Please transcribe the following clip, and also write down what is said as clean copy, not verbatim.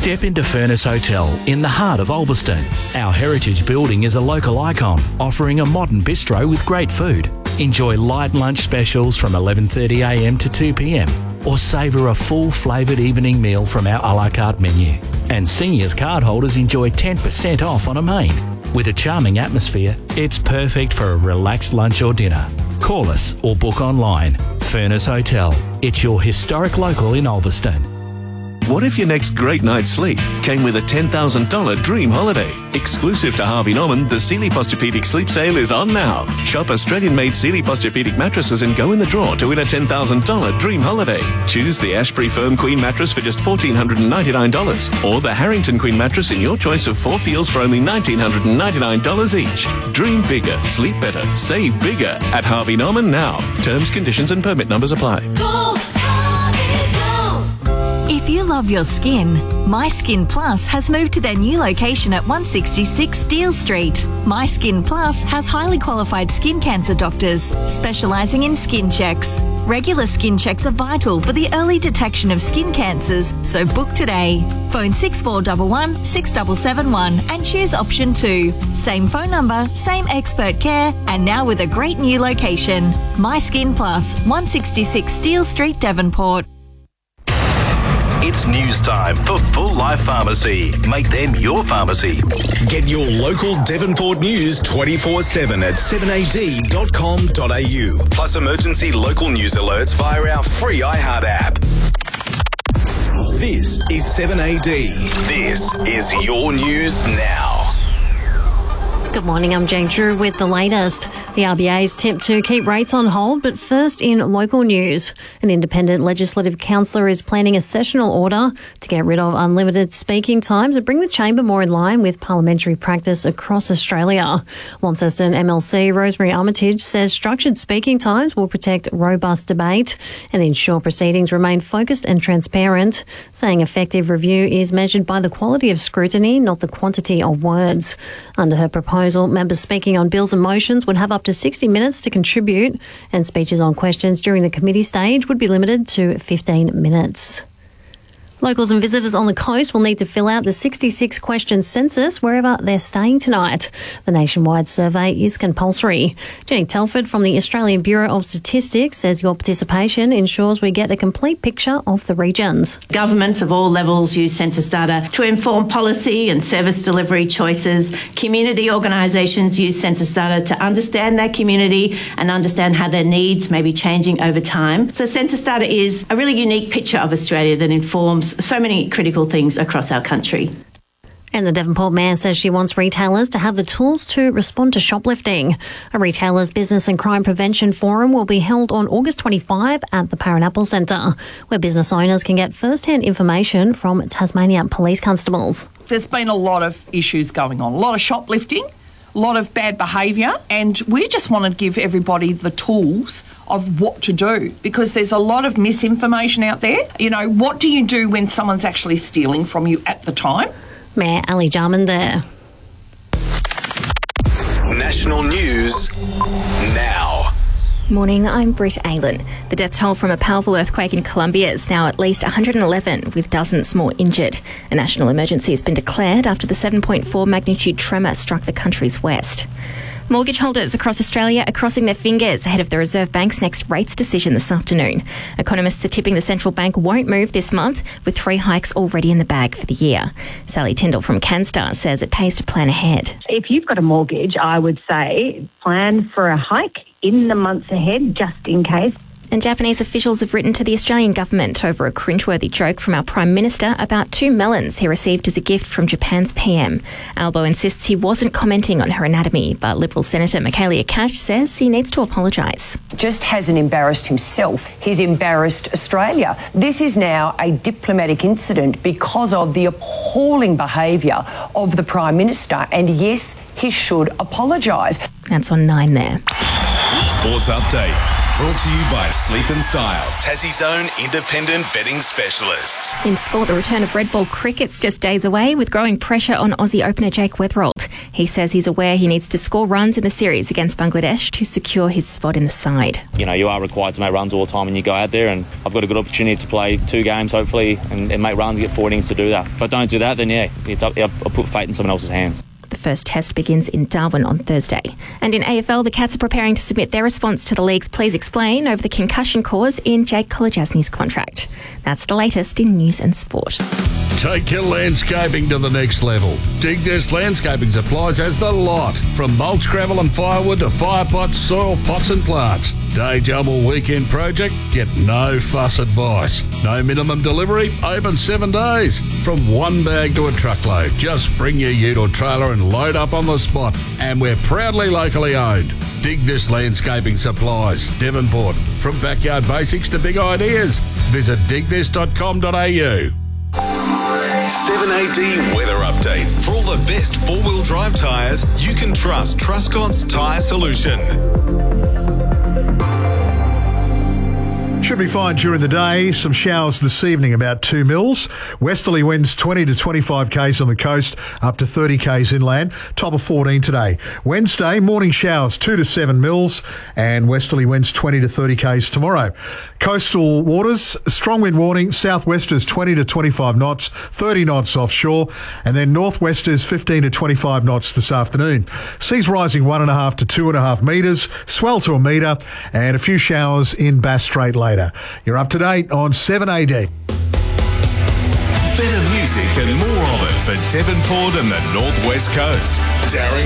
Step into Furnace Hotel in the heart of Ulverston. Our heritage building is a local icon, offering a modern bistro with great food. Enjoy light lunch specials from 11:30am to 2pm, or savour a full flavoured evening meal from our a la carte menu. And seniors cardholders enjoy 10% off on a main. With a charming atmosphere, it's perfect for a relaxed lunch or dinner. Call us or book online. Furnace Hotel. It's your historic local in Ulverston. What if your next great night's sleep came with a $10,000 dream holiday? Exclusive to Harvey Norman, the Sealy Posturepedic Sleep Sale is on now. Shop Australian-made Sealy Posturepedic mattresses and go in the draw to win a $10,000 dream holiday. Choose the Ashbury Firm Queen mattress for just $1,499 or the Harrington Queen mattress in your choice of 4 feels for only $1,999 each. Dream bigger, sleep better, save bigger at Harvey Norman now. Terms, conditions and permit numbers apply. If you love your skin, My Skin Plus has moved to their new location at 166 Steele Street. My Skin Plus has highly qualified skin cancer doctors specialising in skin checks. Regular skin checks are vital for the early detection of skin cancers, so book today. Phone 6411 6771 and choose option 2. Same phone number, same expert care, and now with a great new location. My Skin Plus, 166 Steele Street, Devonport. It's news time for Full Life Pharmacy. Make them your pharmacy. Get your local Devonport news 24/7 at 7ad.com.au. Plus emergency local news alerts via our free iHeart app. This is 7AD. This is your news now. Good morning, I'm Jane Drew with the latest. The RBA's tipped to keep rates on hold, but first in local news. An independent legislative councillor is planning a sessional order to get rid of unlimited speaking times and bring the chamber more in line with parliamentary practice across Australia. Launceston MLC Rosemary Armitage says structured speaking times will protect robust debate and ensure proceedings remain focused and transparent, saying effective review is measured by the quality of scrutiny, not the quantity of words. Under her proposal, members speaking on bills and motions would have up to 60 minutes to contribute, and speeches on questions during the committee stage would be limited to 15 minutes. Locals and visitors on the coast will need to fill out the 66-question census wherever they're staying tonight. The nationwide survey is compulsory. Jenny Telford from the Australian Bureau of Statistics says your participation ensures we get a complete picture of the regions. Governments of all levels use census data to inform policy and service delivery choices. Community organisations use census data to understand their community and understand how their needs may be changing over time. So census data is a really unique picture of Australia that informs so many critical things across our country. And the Devonport Mayor says she wants retailers to have the tools to respond to shoplifting. A Retailers Business and Crime Prevention Forum will be held on August 25 at the Paranapple Centre, where business owners can get first-hand information from Tasmania Police Constables. There's been a lot of issues going on, a lot of shoplifting, a lot of bad behaviour, and we just want to give everybody the tools of what to do, because there's a lot of misinformation out there. You know, what do you do when someone's actually stealing from you at the time? Mayor Ali Jarman there. National news now. Morning, I'm Britt Aylan. The death toll from a powerful earthquake in Colombia is now at least 111, with dozens more injured. A national emergency has been declared after the 7.4 magnitude tremor struck the country's west. Mortgage holders across Australia are crossing their fingers ahead of the Reserve Bank's next rates decision this afternoon. Economists are tipping the central bank won't move this month, with 3 hikes already in the bag for the year. Sally Tyndall from CanStar says it pays to plan ahead. If you've got a mortgage, I would say plan for a hike in the months ahead, just in case. And Japanese officials have written to the Australian government over a cringeworthy joke from our Prime Minister about 2 melons he received as a gift from Japan's PM. Albo insists he wasn't commenting on her anatomy, but Liberal Senator Michaelia Cash says he needs to apologise. Just hasn't embarrassed himself, he's embarrassed Australia. This is now a diplomatic incident because of the appalling behaviour of the Prime Minister, and yes, he should apologise. That's on 9 there. Sports update. Brought to you by Sleep and Style, Tassie's own independent betting specialists. In sport, the return of red ball cricket's just days away, with growing pressure on Aussie opener Jake Weatherald. He says he's aware he needs to score runs in the series against Bangladesh to secure his spot in the side. You know, you are required to make runs all the time when you go out there, and I've got a good opportunity to play 2 games, hopefully, and make runs, get 4 innings to do that. If I don't do that, then I'll put fate in someone else's hands. The first test begins in Darwin on Thursday. And in AFL, the Cats are preparing to submit their response to the league's Please Explain over the concussion clause in Jake Kolodjasny's contract. That's the latest in news and sport. Take your landscaping to the next level. Dig This Landscaping Supplies has the lot. From mulch, gravel and firewood to fire pots, soil pots and plants. Day job or weekend project? Get no fuss advice. No minimum delivery? Open 7 days. From 1 bag to a truckload. Just bring your ute or trailer and load up on the spot. And we're proudly locally owned. Dig This Landscaping Supplies, Devonport. From backyard basics to big ideas. Visit digthis.com.au. 7AD weather update. For all the best 4-wheel drive tyres, you can trust Truscott's Tyre Solution. Should be fine during the day. Some showers this evening, about 2 mils. Westerly winds 20 to 25 k's on the coast, up to 30 k's inland. Top of 14 today. Wednesday, morning showers 2 to 7 mils, and westerly winds 20 to 30 k's tomorrow. Coastal waters, strong wind warning. Southwesters 20 to 25 knots, 30 knots offshore, and then northwesters 15 to 25 knots this afternoon. Seas rising 1.5 to 2.5 metres, swell to 1 metre, and a few showers in Bass Strait later. You're up to date on 7AD. Better music and more of it for Devonport and the North West Coast. Darren